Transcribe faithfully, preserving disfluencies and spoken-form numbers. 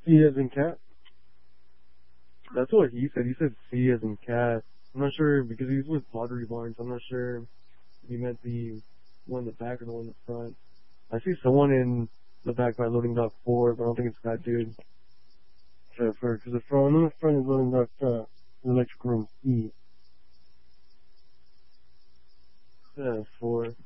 C as in cat? That's what he said. He said C as in cat. I'm not sure because he's with Pottery Barn, so I'm not sure if he meant the one in the back or the one in the front. I see someone in the back by loading dock four, but I don't think it's that dude. So for, cause the front, the front is loading dock, uh, the electric room E. Yeah, four.